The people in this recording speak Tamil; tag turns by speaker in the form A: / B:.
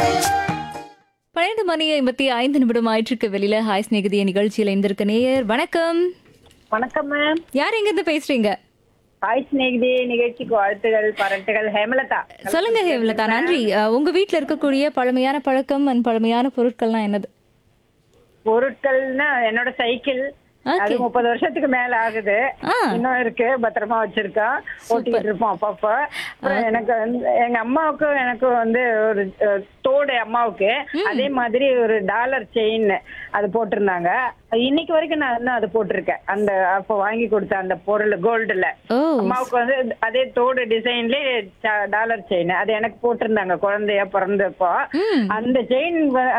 A: 12:55 ஆயிற்றுக்கு வெளியில ஹாய் ஸ்நேகிதிய நிகழ்ச்சியில இருந்திருக்க நேயர் வணக்கம்.
B: வணக்கம் மேம்.
A: யார் எங்க இருந்து பேசுறீங்க?
B: ஹாய் ஸ்நேகிதே, நிகழ்ச்சிக்கு வாழ்த்துகள் பாராட்டுகள். ஹேமலதா.
A: சொல்லுங்க ஹேமலதா. நன்றி. உங்க வீட்ல இருக்கக்கூடிய பழமையான பழக்கம் and பழமையான பொருட்கள்லாம் என்னது?
B: பொருட்கள்னா என்னோட சைக்கிள். அது 30 வருஷத்துக்கு மேல ஆகுது.
A: ஆ.
B: இன்னும் இருக்கு, பத்திரமா வச்சிருக்கோம், ஓட்டிட்டு இருப்போம் அப்பப்ப. அப்புறம் எனக்கு எங்க அம்மாவுக்கும் எனக்கும் ஒரு தோடு அம்மாவுக்கு அதே மாதிரி ஒரு டாலர் செயின் அது போட்டிருந்தாங்க. இன்னைக்கு வரைக்கும் நான் இன்னும் அது போட்டிருக்கேன். அந்த அப்ப வாங்கி கொடுத்த அந்த பொருள் கோல்டுல
A: ஓ
B: அம்மாவுக்கு அதே தோடு டிசைன்லயே டாலர் செயின் அது எனக்கு போட்டிருந்தாங்க குழந்தையா பிறந்தப்போ. அந்த செயின்